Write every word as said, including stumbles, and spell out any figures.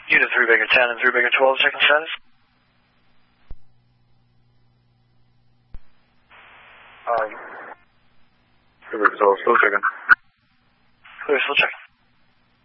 Unit three Baker ten and three Baker twelve, checking status. Um, three Baker twelve, still checking. Clear, still checking.